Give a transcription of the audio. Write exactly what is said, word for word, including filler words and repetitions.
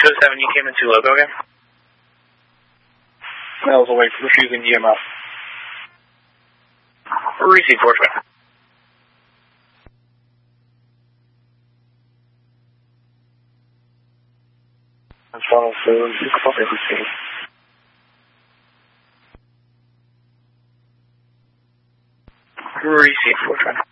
two oh seven, you came into logo again? Miles away, refusing E M S. Receive four twenty. And follow through, you can probably receive. Receive four twenty.